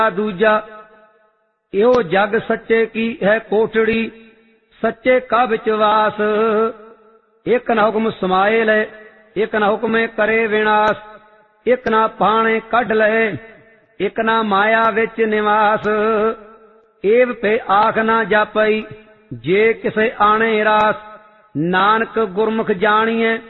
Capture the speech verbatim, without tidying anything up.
दूजा इहो जग सच्चे की है कोठड़ी, सच्चे का विचवास। एक न हुक्म समाए ले, एक न हुक्म करे विनाश, एक ना पाने कढ ले, एक ना माया विच निवास। एव पे आख ना जापई, जे किसे आने रास, नानक गुरमुख जानिए